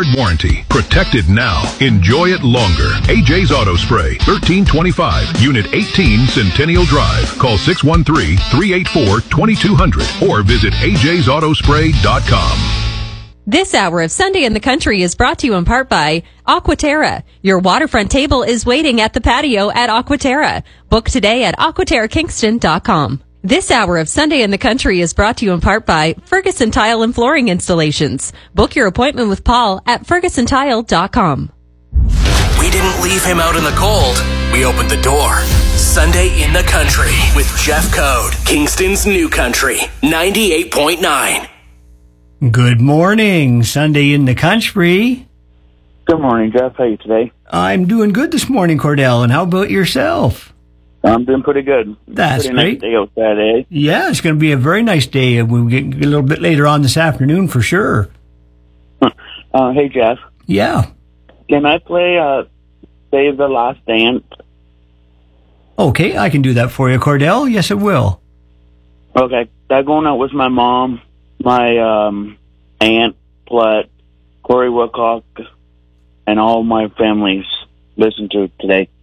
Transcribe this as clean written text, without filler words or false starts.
yard warranty. Protect it now. Enjoy it longer. AJ's Auto Spray, 1325, Unit 18, Centennial Drive. Call 613-384-2200 or visit ajsautospray.com. This hour of Sunday in the Country is brought to you in part by Aquaterra. Your waterfront table is waiting at the patio at Aquaterra. Book today at aquaterrakingston.com. This hour of Sunday in the Country is brought to you in part by Ferguson Tile and Flooring Installations. Book your appointment with Paul at fergusontile.com. We didn't leave him out in the cold. We opened the door. Sunday in the Country with Jeff Code, Kingston's New Country, 98.9. Good morning, Sunday in the Country. Good morning, Jeff. How are you today? I'm doing good this morning, Cordell, and how about yourself? I'm doing pretty good. That's pretty great. Nice day outside, eh? Yeah, it's going to be a very nice day. We'll get a little bit later on this afternoon for sure. Hey, Jeff. Yeah. Can I play Save the Last Dance? Okay, I can do that for you, Cordell. Yes, it will. Okay. I'm going out with my mom, my aunt, Corey Wilcock, and all my families listen to it today.